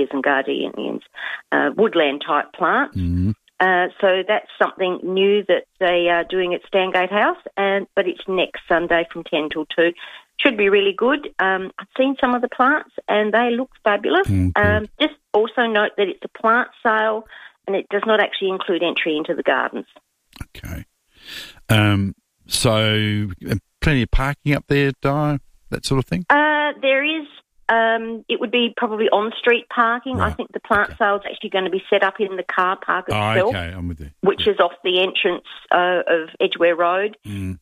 camellias and gardenias, woodland-type plants. Mm-hmm. So that's something new that they are doing at Stangate House, but it's next Sunday from 10 till 2. Should be really good. I've seen some of the plants and they look fabulous. Just also note that it's a plant sale and it does not actually include entry into the gardens. Okay. So plenty of parking up there, Di, that sort of thing? There is. It would be probably on-street parking. Right. I think the plant sale's actually going to be set up in the car park itself. Oh, okay, I'm with you. Which is off the entrance of Edgware Road. And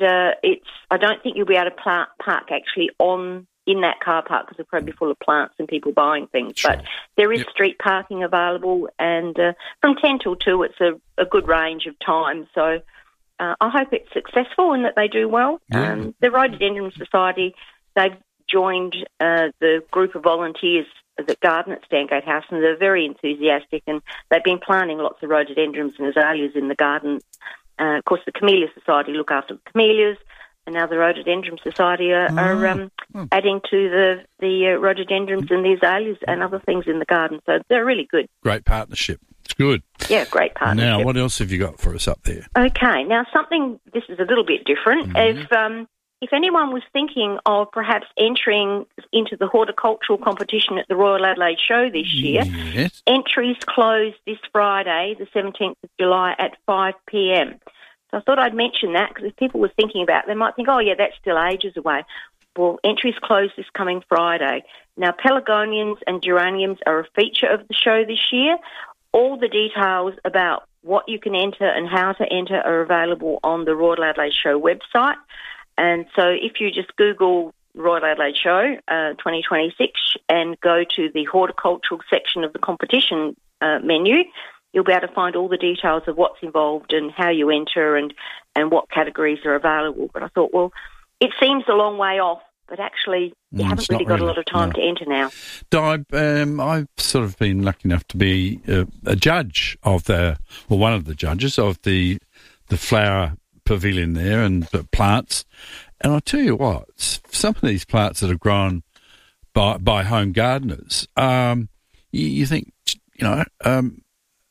I don't think you'll be able to park actually in that car park because it'll probably be full of plants and people buying things. Sure. But there is street parking available, and from 10 till 2 it's a good range of time. So I hope it's successful and that they do well. The Rhododendron Society, they've joined the group of volunteers that garden at Stangate House, and they're very enthusiastic, and they've been planting lots of rhododendrons and azaleas in the garden. Of course, the Camellia Society look after the camellias, and now the Rhododendron Society are adding to the rhododendrons and the azaleas and other things in the garden. So they're really good. Great partnership. It's good. Yeah, great partnership. Now, what else have you got for us up there? Okay, now this is a little bit different. If anyone was thinking of perhaps entering into the horticultural competition at the Royal Adelaide Show this year, entries close this Friday, the 17th of July at 5 p.m. So I thought I'd mention that because if people were thinking about it, they might think, oh, yeah, that's still ages away. Well, entries close this coming Friday. Now, pelargoniums and geraniums are a feature of the show this year. All the details about what you can enter and how to enter are available on the Royal Adelaide Show website. And so if you just Google Royal Adelaide Show 2026 and go to the horticultural section of the competition menu, you'll be able to find all the details of what's involved and how you enter and what categories are available. But I thought, well, it seems a long way off, but actually you haven't really got a lot of time to enter now. Di, I've sort of been lucky enough to be a judge of one of the judges of the flower pavilion there and the plants, and I'll tell you what, some of these plants that are grown by home gardeners, you think, I'm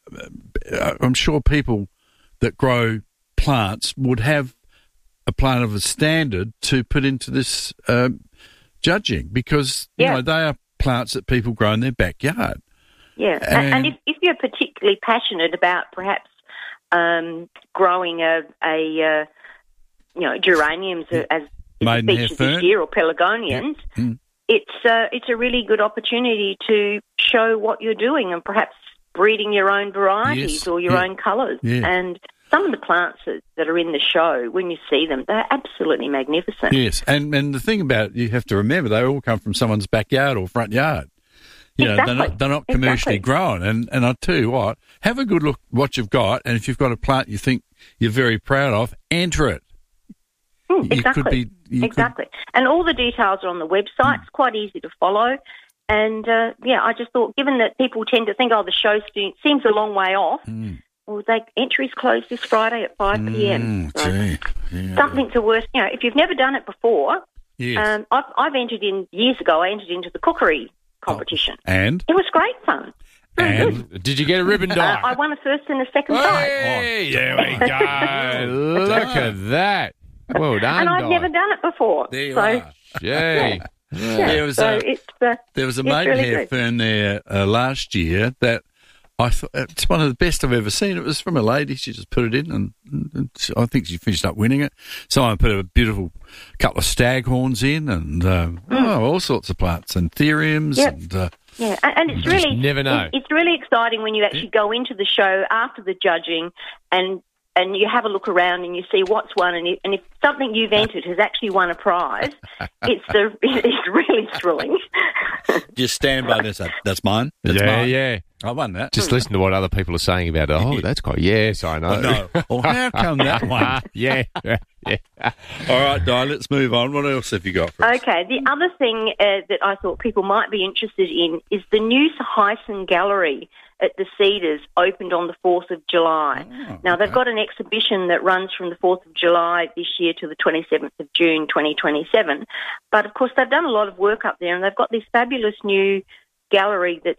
sure people that grow plants would have a plant of a standard to put into this judging because they are plants that people grow in their backyard. Yeah, and if you're particularly passionate about perhaps growing geraniums as features this year or pelargoniums, it's a really good opportunity to show what you're doing and perhaps breeding your own varieties or your own colours. And some of the plants that are in the show, when you see them, they're absolutely magnificent. Yes, and the thing about it, you have to remember, they all come from someone's backyard or front yard. They're not commercially grown. And I tell you what, have a good look what you've got, and if you've got a plant you think you're very proud of, enter it. Exactly. And all the details are on the website. It's quite easy to follow. And, I just thought, given that people tend to think, the show seems a long way off, well, entries close this Friday at 5 p.m. So something to worth, if you've never done it before, I've entered in years ago, I entered into the cookery competition. And? It was great fun. And did you get a ribbon dye? I won a first and a second prize. Hey, there we go. Look at that. Well done, and I've never done it before. There you are. Yay. There was a maidenhair fern there last year that I thought it's one of the best I've ever seen. It was from a lady. She just put it in, and I think she finished up winning it. Someone put a beautiful couple of staghorns in, and all sorts of plants and theriums and. And it's really never know. It's really exciting when you actually go into the show after the judging and you have a look around and you see what's won, and if something you've entered has actually won a prize, it's really thrilling. Just stand by this. That's mine. That's mine. I won that. Just listen to what other people are saying about it. Oh, that's quite. Yes, I know. No. Well, how come that one? Yeah. All right, Di, let's move on. What else have you got for us? Okay, the other thing that I thought people might be interested in is the new Hyson Gallery at the Cedars opened on the 4th of July. Now, they've got an exhibition that runs from the 4th of July this year to the 27th of June 2027. But, of course, they've done a lot of work up there, and they've got this fabulous new gallery that's